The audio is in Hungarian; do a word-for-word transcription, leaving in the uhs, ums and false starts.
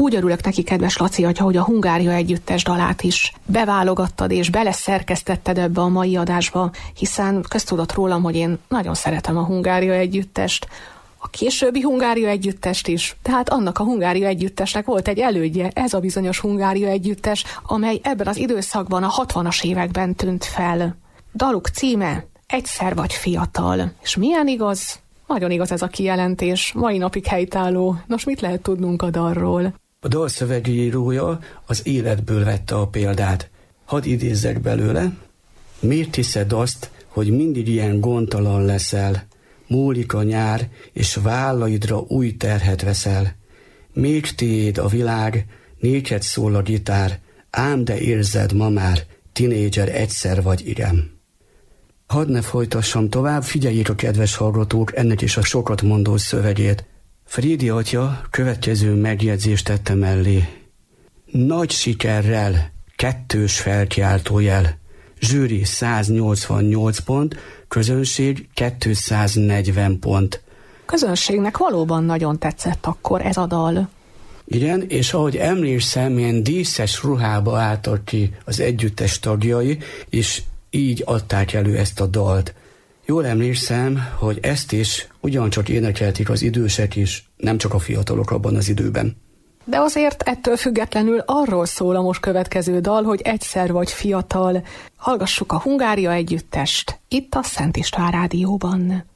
Úgy örülök neki, kedves Laci atya, hogy a Hungária Együttes dalát is beválogattad és beleszerkesztetted ebbe a mai adásba, hiszen köztudott rólam, hogy én nagyon szeretem a Hungária Együttest, a későbbi Hungária Együttest is, tehát annak a Hungária Együttesnek volt egy elődje, ez a bizonyos Hungária Együttes, amely ebben az időszakban a hatvanas években tűnt fel. Daluk címe Egyszer vagy fiatal. És milyen igaz? Nagyon igaz ez a kijelentés, mai napig helytálló. Nos, mit lehet tudnunk a dalról? A dal szövegírója az életből vette a példát. Hadd idézzek belőle. Miért hiszed azt, hogy mindig ilyen gondtalan leszel? Múlik a nyár, és vállaidra új terhet veszel. Még tiéd a világ, néked szól a gitár, ám de érzed ma már, tinédzser egyszer vagy igen. Hadd ne folytassam tovább, figyeljék a kedves hallgatók ennek is a sokat mondó szövegét. Frédi atya következő megjegyzést tette mellé. Nagy sikerrel, kettős felkiáltójel. Zsűri száznyolcvannyolc pont, közönség kétszáznegyven pont. Közönségnek valóban nagyon tetszett akkor ez a dal. Igen, és ahogy emlékszem, ilyen díszes ruhába álltak ki az együttes tagjai, és így adták elő ezt a dalt. Jól emlékszem, hogy ezt is ugyancsak énekelték az idősek is, nem csak a fiatalok abban az időben. De azért ettől függetlenül arról szól a most következő dal, hogy egyszer vagy fiatal. Hallgassuk a Hungária Együttest, itt a Szent István Rádióban.